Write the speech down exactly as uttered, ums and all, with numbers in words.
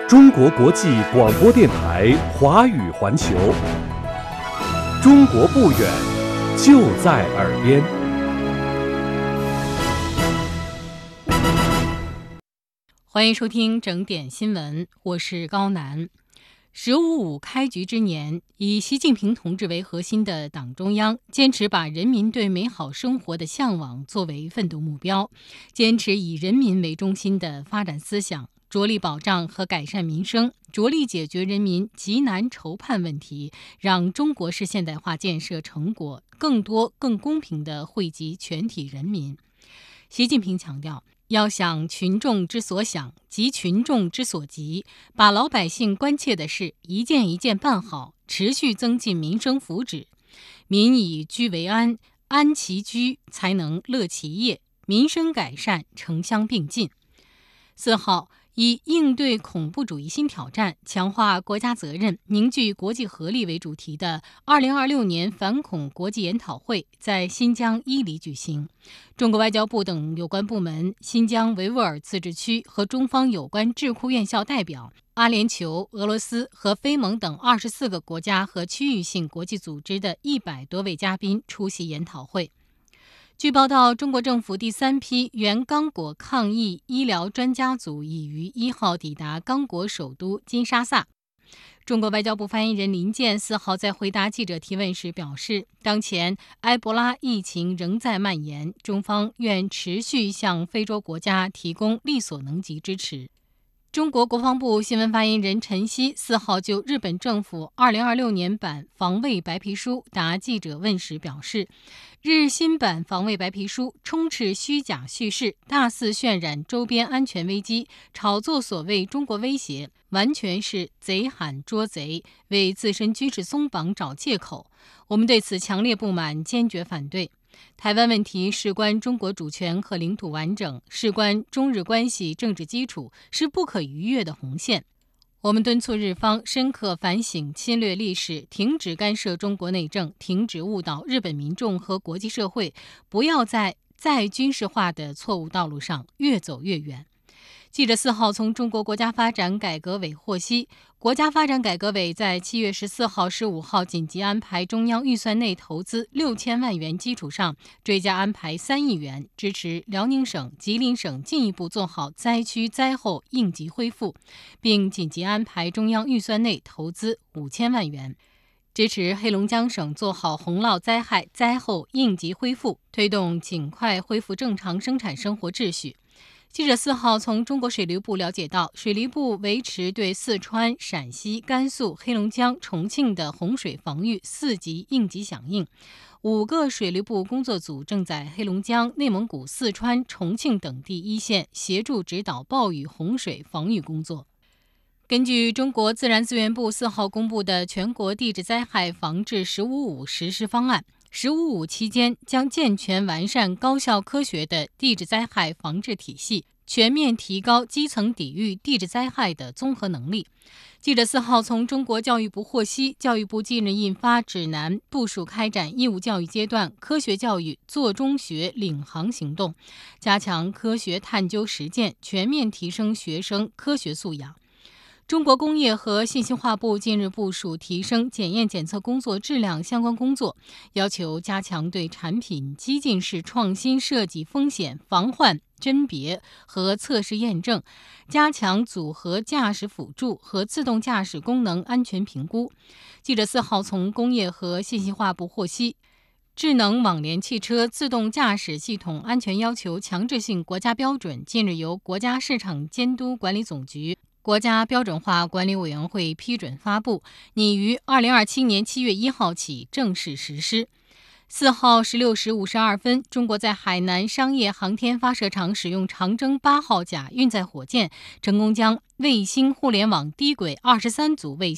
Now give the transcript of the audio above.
中国国际广播电台华语环球，中国不远，就在耳边。 欢迎收听整点新闻，我是高楠。十五五开局之年，以习近平同志为核心的党中央坚持把人民对美好生活的向往作为奋斗目标，坚持以人民为中心的发展思想，着力保障和改善民生，着力解决人民急难愁盼问题，让中国式现代化建设成果更多更公平地惠及全体人民。习近平强调，要想群众之所想，急群众之所急，把老百姓关切的事一件一件办好，持续增进民生福祉。民以居为安，安其居才能乐其业，民生改善城乡并进。四号，以应对恐怖主义新挑战，强化国家责任，凝聚国际合力为主题的二零二六年反恐国际研讨会在新疆伊犁举行。中国外交部等有关部门、新疆维吾尔自治区和中方有关智库院校代表、阿联酋、俄罗斯和非盟等二十四个国家和区域性国际组织的一百多位嘉宾出席研讨会。据报道，中国政府第三批原刚果抗疫医疗专家组已于一号抵达刚果首都金沙萨。中国外交部发言人林健四号在回答记者提问时表示，当前埃博拉疫情仍在蔓延，中方愿持续向非洲国家提供力所能及支持。中国国防部新闻发言人陈希四号就日本政府二零二六年版防卫白皮书答记者问时表示，日新版防卫白皮书充斥虚假叙事，大肆渲染周边安全危机，炒作所谓中国威胁，完全是贼喊捉贼，为自身军事松绑找借口。我们对此强烈不满，坚决反对。台湾问题事关中国主权和领土完整，事关中日关系政治基础，是不可逾越的红线。我们敦促日方深刻反省侵略历史，停止干涉中国内政，停止误导日本民众和国际社会，不要在再军事化的错误道路上越走越远。记者四号从中国国家发展改革委获悉，国家发展改革委在七月十四号、十五号紧急安排中央预算内投资六千万元基础上，追加安排三亿元，支持辽宁省、吉林省进一步做好灾区灾后应急恢复，并紧急安排中央预算内投资五千万元，支持黑龙江省做好洪涝灾害灾后应急恢复，推动尽快恢复正常生产生活秩序。记者四号从中国水利部了解到，水利部维持对四川、陕西、甘肃、黑龙江、重庆的洪水防御四级应急响应。五个水利部工作组正在黑龙江、内蒙古、四川、重庆等地一线协助指导暴雨洪水防御工作。根据中国自然资源部四号公布的全国地质灾害防治“十五五”实施方案，十五五期间将健全完善高效科学的地质灾害防治体系，全面提高基层抵御地质灾害的综合能力。记者四号从中国教育部获悉，教育部近日印发指南，部署开展义务教育阶段科学教育做中学领航行动，加强科学探究实践，全面提升学生科学素养。中国工业和信息化部近日部署提升检验检测工作质量相关工作，要求加强对产品激进式创新设计风险防患、甄别和测试验证，加强组合驾驶辅助和自动驾驶功能安全评估。记者四号从工业和信息化部获悉，智能网联汽车自动驾驶系统安全要求强制性国家标准近日由国家市场监督管理总局、国家标准化管理委员会批准发布，拟于二零二七年七月一号起正式实施。四号十六时五十二分，中国在海南商业航天发射场使用长征八号甲运载火箭，成功将卫星互联网低轨二十三组卫星